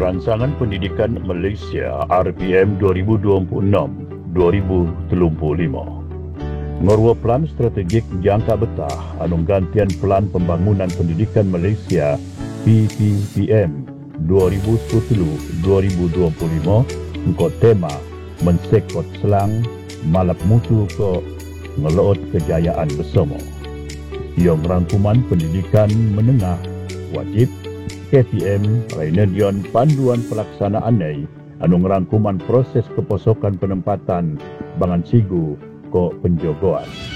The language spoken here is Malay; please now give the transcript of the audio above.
Rancangan Pendidikan Malaysia RPM 2026-2035. Ngorwa Plan Strategik Jangka Betah anu gantian Pelan Pembangunan Pendidikan Malaysia PPPM 2010-2025 engkau tema mensekot selang malap mutu ke ngeloot kejayaan bersama. Yang rangkuman pendidikan menengah wajib KPM Rainedion Panduan Pelaksanaan anu ngerangkuman proses keposokan penempatan bangan sigu ko penjogoan.